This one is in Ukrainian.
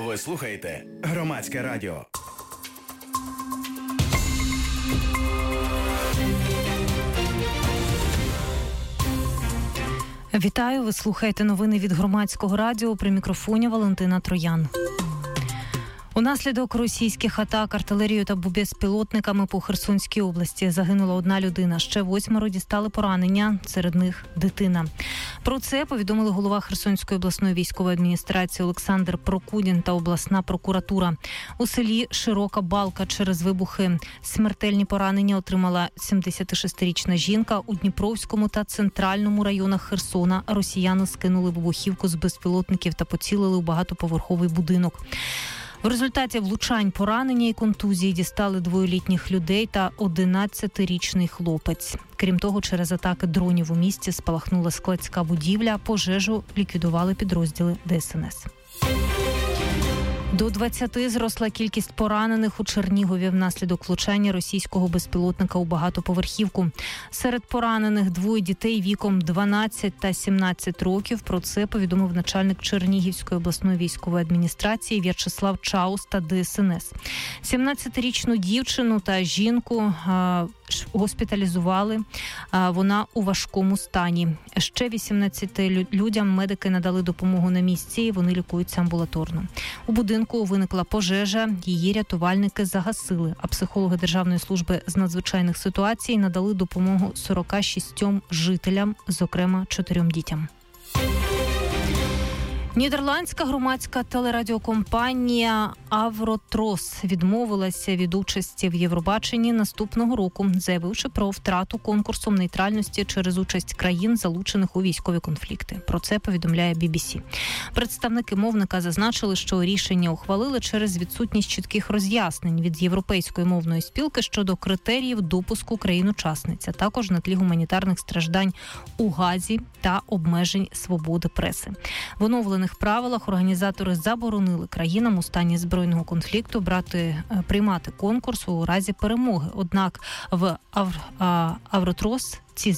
Ви слухаєте Громадське радіо. Вітаю, ви слухаєте новини від Громадського радіо, при мікрофоні Валентина Троян. Унаслідок російських атак артилерією та безпілотниками по Херсонській області загинула одна людина, ще 8 дістали поранення, серед них дитина. Про це повідомили голова Херсонської обласної військової адміністрації Олександр Прокудін та обласна прокуратура. У селі Широка Балка через вибухи смертельні поранення отримала 76-річна жінка. У Дніпровському та Центральному районах Херсона росіяни скинули вибухівку з безпілотників та поцілили у багатоповерховий будинок. В результаті влучань, поранення і контузії дістали 2-літніх людей та 11-річний хлопець. Крім того, через атаки дронів у місті спалахнула складська будівля, пожежу ліквідували підрозділи ДСНС. До 20 зросла кількість поранених у Чернігові внаслідок влучання російського безпілотника у багатоповерхівку. Серед поранених 2 дітей віком 12 та 17 років. Про це повідомив начальник Чернігівської обласної військової адміністрації В'ячеслав Чаус та ДСНС. 17-річну дівчину та жінку госпіталізували. Вона у важкому стані. Ще 18 людям медики надали допомогу на місці, вони лікуються амбулаторно. У будинку виникла пожежа, її рятувальники загасили, а психологи Державної служби з надзвичайних ситуацій надали допомогу 46 жителям, зокрема 4 дітям. Нідерландська громадська телерадіокомпанія «Авротрос» відмовилася від участі в Євробаченні наступного року, заявивши про втрату конкурсом нейтральності через участь країн, залучених у військові конфлікти. Про це повідомляє BBC. Представники мовника зазначили, що рішення ухвалили через відсутність чітких роз'яснень від Європейської мовної спілки щодо критеріїв допуску країн-учасниць, а також на тлі гуманітарних страждань у Газі та обмежень свободи преси. В оновлених правилах організатори заборонили країнам у стані збройного конфлікту приймати конкурс у разі перемоги. Однак в Авротрос ці